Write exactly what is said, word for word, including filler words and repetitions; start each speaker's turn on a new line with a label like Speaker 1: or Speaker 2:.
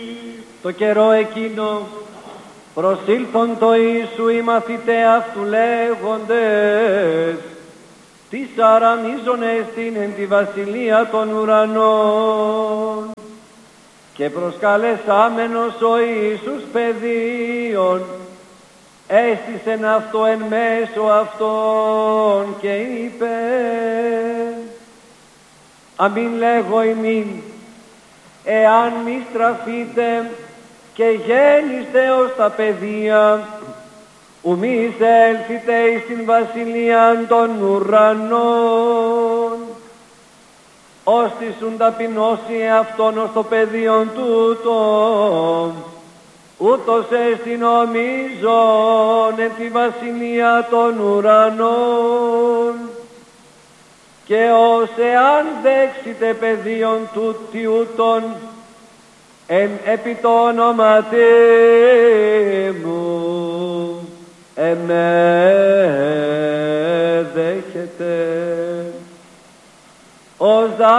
Speaker 1: Το καιρό εκείνο προσήλθον το Ιησού οι μαθηταί αυτού λέγοντες, τι αραμίζονες την εν τη βασιλεία των ουρανών. Και προσκαλεσάμενος ο Ιησούς παιδίον, έστησεν αυτό εν μέσω αυτών και είπε, αμήν λέγω ημίν, εάν μη στραφείτε και γέννηστε ως τα παιδεία, ου μη εισέλθετε εις την βασιλεία των ουρανών. Όστισουν ταπεινώσει εαυτόν ως το παιδίον τούτο, ούτως εστιν ομίζων εν τη βασιλεία των ουρανών. Και ως εάν δέξετε παιδίον τούτη ούτων, εν επί το όνοματί μου, εμέ δέχετε.